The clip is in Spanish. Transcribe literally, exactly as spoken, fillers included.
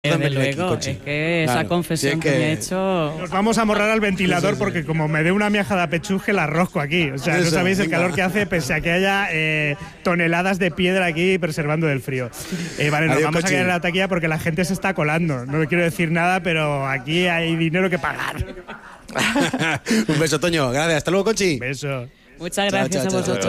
Desde luego, es que esa Claro, confesión sí, es que... que me he hecho... Nos vamos a morrar al ventilador Sí, sí, sí. porque como me dé una miajada pechuje la rosco aquí. O sea, no Eso, sabéis el venga. calor que hace pese a que haya eh, toneladas de piedra aquí preservando del frío. Eh, vale, nos Adiós, vamos Cochi. a quedar en la taquilla porque la gente se está colando. No le quiero decir nada, pero aquí hay dinero que pagar. Un beso, Toño. Gracias. Hasta luego, Conchi. Beso. Muchas Chao, gracias chao, a chao, vosotros.